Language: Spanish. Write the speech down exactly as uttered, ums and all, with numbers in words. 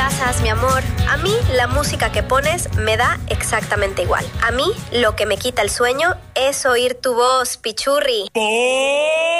pasas, mi amor? A mí la música que pones me da exactamente igual. A mí lo que me quita el sueño es oír tu voz, pichurri.